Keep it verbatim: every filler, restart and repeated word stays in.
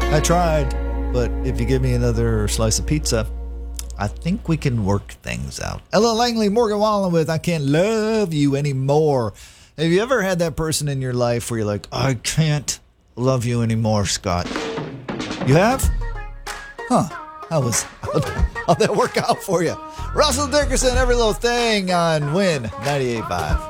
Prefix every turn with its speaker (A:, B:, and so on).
A: I tried, but if you give me another slice of pizza, I think we can work things out. Ella Langley, Morgan Wallen with I Can't Love You Anymore. Have you ever had that person in your life where you're like, I can't love you anymore, Scott? You have? Huh. How was how'd that work out for you? Russell Dickerson, Every Little Thing on Win ninety-eight point five.